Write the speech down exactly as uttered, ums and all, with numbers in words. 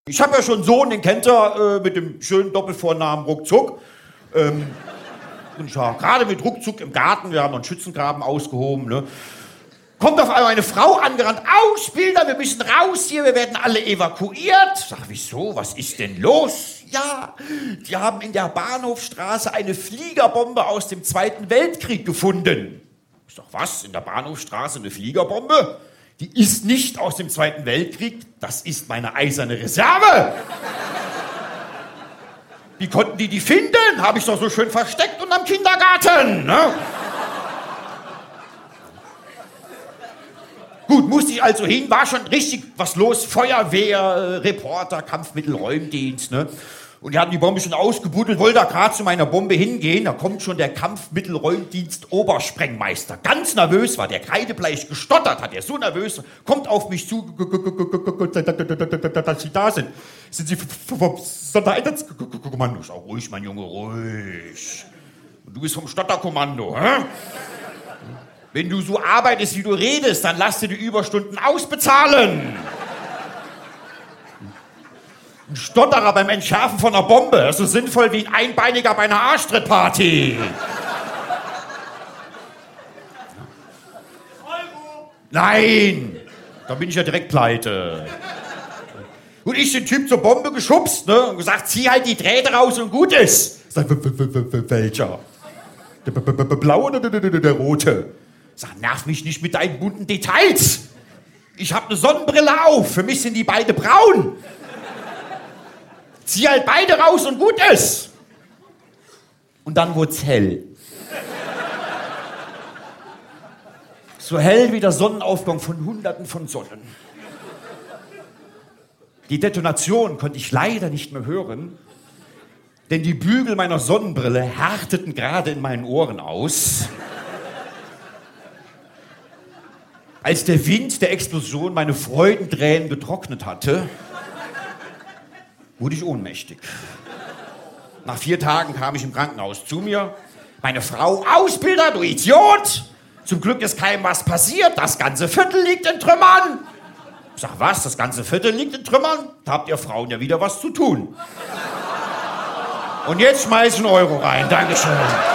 Ich habe ja schon einen Sohn, den kennt er, äh, mit dem schönen Doppelvornamen Ruckzuck. Ähm, und ich war gerade mit Ruckzuck im Garten, wir haben noch einen Schützengraben ausgehoben, ne? Kommt auf einmal eine Frau angerannt, Ausbilder, wir müssen raus hier, wir werden alle evakuiert. Sag, wieso, was ist denn los? Ja, die haben in der Bahnhofstraße eine Fliegerbombe aus dem Zweiten Weltkrieg gefunden. Ich sag, was, in der Bahnhofstraße eine Fliegerbombe? Die ist nicht aus dem Zweiten Weltkrieg, das ist meine eiserne Reserve. Wie konnten die die finden? Habe ich doch so schön versteckt unterm Kindergarten. Ne? Gut, musste ich also hin, war schon richtig was los. Feuerwehr, Reporter, Kampfmittelräumdienst. Ne? Und die hatten die Bombe schon ausgebuddelt, wollte da gerade zu meiner Bombe hingehen. Da kommt schon der Kampfmittelräumdienst Obersprengmeister. Ganz nervös war der, kreidebleich gestottert hat er, so nervös. Kommt auf mich zu, dass Sie da sind. Sind Sie vom Sondereinsatzkommando? Ich sag, ruhig, mein Junge, ruhig. Und du bist vom Stotterkommando, hä? Wenn du so arbeitest, wie du redest, dann lass dir die Überstunden ausbezahlen. Ein Stotterer beim Entschärfen von einer Bombe, das ist so sinnvoll wie ein Einbeiniger bei einer Arschtrittparty. Euro. Nein, da bin ich ja direkt pleite. Und ich den Typ zur Bombe geschubst, ne, und gesagt, zieh halt die Drähte raus und gut ist. Sag, welcher? Der blaue oder der rote? Sag, nerv mich nicht mit deinen bunten Details. Ich hab eine Sonnenbrille auf, für mich sind die beide braun. Zieh halt beide raus und gut ist. Und dann wurd's hell. So hell wie der Sonnenaufgang von Hunderten von Sonnen. Die Detonation konnte ich leider nicht mehr hören, denn die Bügel meiner Sonnenbrille härteten gerade in meinen Ohren aus. Als der Wind der Explosion meine Freudentränen getrocknet hatte, wurde ich ohnmächtig. Nach vier Tagen kam ich im Krankenhaus zu mir. Meine Frau, Ausbilder, du Idiot! Zum Glück ist keinem was passiert, das ganze Viertel liegt in Trümmern. Ich sag, was, das ganze Viertel liegt in Trümmern? Da habt ihr Frauen ja wieder was zu tun. Und jetzt schmeiß ich einen Euro rein, Dankeschön.